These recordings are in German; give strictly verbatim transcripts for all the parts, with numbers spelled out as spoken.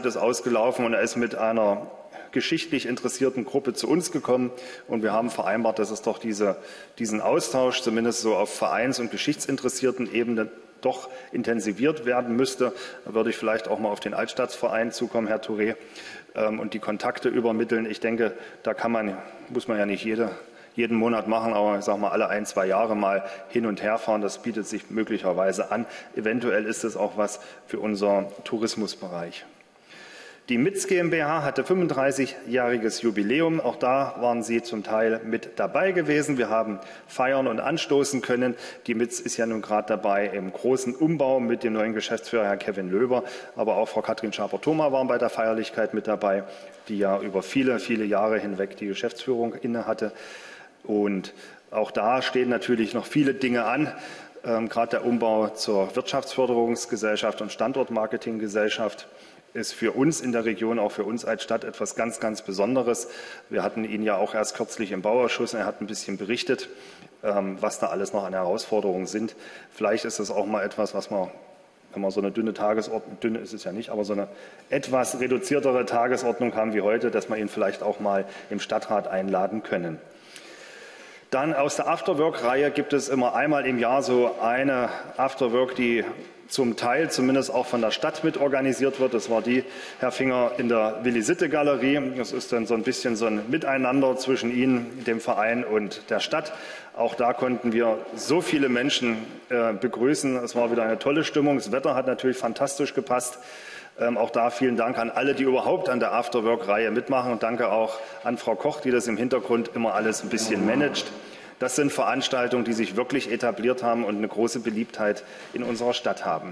ist ausgelaufen und er ist mit einer geschichtlich interessierten Gruppe zu uns gekommen und wir haben vereinbart, dass es doch diese, diesen Austausch zumindest so auf vereins- und geschichtsinteressierten Ebene doch intensiviert werden müsste. Da würde ich vielleicht auch mal auf den Altstadtverein zukommen, Herr Touré, ähm, und die Kontakte übermitteln. Ich denke, da kann man, muss man ja nicht jede, jeden Monat machen, aber ich sage mal alle ein, zwei Jahre mal hin und her fahren. Das bietet sich möglicherweise an. Eventuell ist es auch was für unseren Tourismusbereich. Die M I Z GmbH hatte fünfunddreißigjähriges Jubiläum. Auch da waren Sie zum Teil mit dabei gewesen. Wir haben feiern und anstoßen können. Die M I Z ist ja nun gerade dabei im großen Umbau mit dem neuen Geschäftsführer, Herr Kevin Löber. Aber auch Frau Katrin Schaper-Thoma war bei der Feierlichkeit mit dabei, die ja über viele, viele Jahre hinweg die Geschäftsführung innehatte. Und auch da stehen natürlich noch viele Dinge an. Ähm, gerade der Umbau zur Wirtschaftsförderungsgesellschaft und Standortmarketinggesellschaft ist für uns in der Region, auch für uns als Stadt, etwas ganz, ganz Besonderes. Wir hatten ihn ja auch erst kürzlich im Bauausschuss und er hat ein bisschen berichtet, was da alles noch an Herausforderungen sind. Vielleicht ist es auch mal etwas, was man, wenn man so eine dünne Tagesordnung, dünne ist es ja nicht, aber so eine etwas reduziertere Tagesordnung haben wie heute, dass wir ihn vielleicht auch mal im Stadtrat einladen können. Dann aus der Afterwork-Reihe gibt es immer einmal im Jahr so eine Afterwork, die zum Teil zumindest auch von der Stadt mit organisiert wird. Das war die, Herr Finger, in der Willi-Sitte-Galerie. Das ist dann so ein bisschen so ein Miteinander zwischen Ihnen, dem Verein und der Stadt. Auch da konnten wir so viele Menschen äh, begrüßen. Es war wieder eine tolle Stimmung. Das Wetter hat natürlich fantastisch gepasst. Ähm, auch da vielen Dank an alle, die überhaupt an der Afterwork-Reihe mitmachen. Und danke auch an Frau Koch, die das im Hintergrund immer alles ein bisschen managt. Das sind Veranstaltungen, die sich wirklich etabliert haben und eine große Beliebtheit in unserer Stadt haben.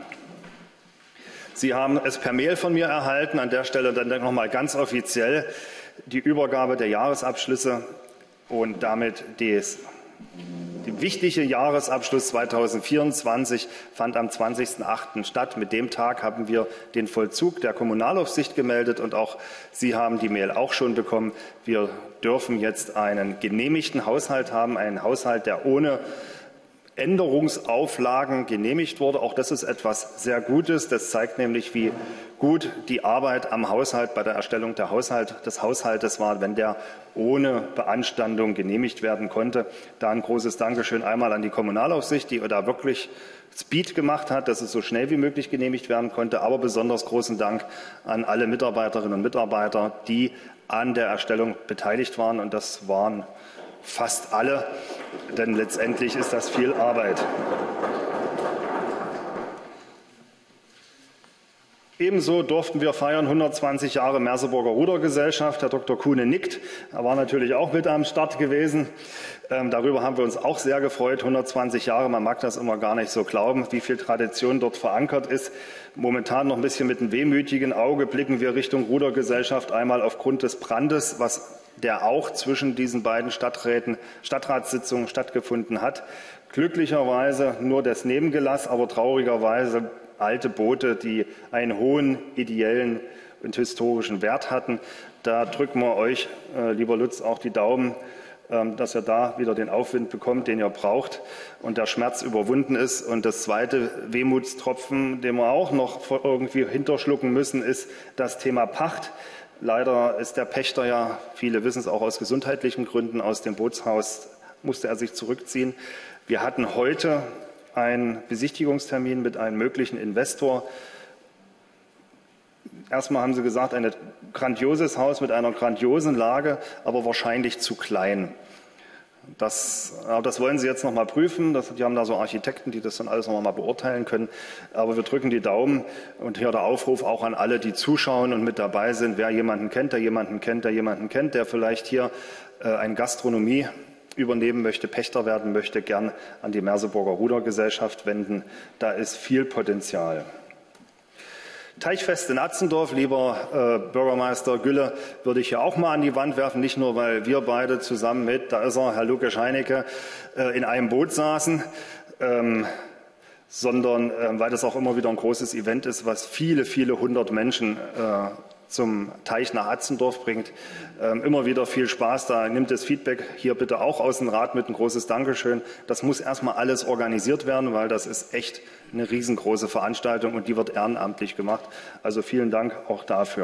Sie haben es per Mail von mir erhalten. An der Stelle dann noch mal ganz offiziell die Übergabe der Jahresabschlüsse und damit des Der wichtige Jahresabschluss zweitausendvierundzwanzig fand am zwanzigsten achten statt. Mit dem Tag haben wir den Vollzug der Kommunalaufsicht gemeldet und auch Sie haben die Mail auch schon bekommen. Wir dürfen jetzt einen genehmigten Haushalt haben, einen Haushalt, der ohne Änderungsauflagen genehmigt wurde. Auch das ist etwas sehr Gutes. Das zeigt nämlich, wie gut die Arbeit am Haushalt bei der Erstellung der Haushalt, des Haushaltes war, wenn der ohne Beanstandung genehmigt werden konnte. Da ein großes Dankeschön einmal an die Kommunalaufsicht, die da wirklich Speed gemacht hat, dass es so schnell wie möglich genehmigt werden konnte. Aber besonders großen Dank an alle Mitarbeiterinnen und Mitarbeiter, die an der Erstellung beteiligt waren. Und das waren fast alle, denn letztendlich ist das viel Arbeit. Ebenso durften wir feiern hundertzwanzig Jahre Merseburger Rudergesellschaft. Herr Doktor Kuhne nickt. Er war natürlich auch mit am Start gewesen. Ähm, darüber haben wir uns auch sehr gefreut. hundertzwanzig Jahre, man mag das immer gar nicht so glauben, wie viel Tradition dort verankert ist. Momentan noch ein bisschen mit einem wehmütigen Auge blicken wir Richtung Rudergesellschaft, einmal aufgrund des Brandes, was der auch zwischen diesen beiden Stadträten, Stadtratssitzungen stattgefunden hat. Glücklicherweise nur das Nebengelass, aber traurigerweise alte Boote, die einen hohen ideellen und historischen Wert hatten. Da drücken wir euch, äh, lieber Lutz, auch die Daumen, ähm, dass ihr da wieder den Aufwind bekommt, den ihr braucht und der Schmerz überwunden ist. Und das zweite Wehmutstropfen, den wir auch noch irgendwie hinterschlucken müssen, ist das Thema Pacht. Leider ist der Pächter ja, viele wissen es auch aus gesundheitlichen Gründen, aus dem Bootshaus musste er sich zurückziehen. Wir hatten heute einen Besichtigungstermin mit einem möglichen Investor. Erstmal haben Sie gesagt, ein grandioses Haus mit einer grandiosen Lage, aber wahrscheinlich zu klein. Das, das wollen Sie jetzt noch mal prüfen. Das, die haben da so Architekten, die das dann alles noch mal beurteilen können. Aber wir drücken die Daumen und hier der Aufruf auch an alle, die zuschauen und mit dabei sind. Wer jemanden kennt, der jemanden kennt, der jemanden kennt, der vielleicht hier äh, eine Gastronomie übernehmen möchte, Pächter werden möchte, gern an die Merseburger Rudergesellschaft wenden. Da ist viel Potenzial. Teichfest in Atzendorf, lieber äh, Bürgermeister Gülle, würde ich hier auch mal an die Wand werfen, nicht nur, weil wir beide zusammen mit, da ist er, Herr Luke Scheinecke, äh, in einem Boot saßen, ähm, sondern äh, weil das auch immer wieder ein großes Event ist, was viele, viele hundert Menschen äh, zum Teich nach Atzendorf bringt. Ähm, immer wieder viel Spaß. Da nimmt das Feedback hier bitte auch aus dem Rat mit. Ein großes Dankeschön. Das muss erstmal alles organisiert werden, weil das ist echt eine riesengroße Veranstaltung und die wird ehrenamtlich gemacht. Also vielen Dank auch dafür.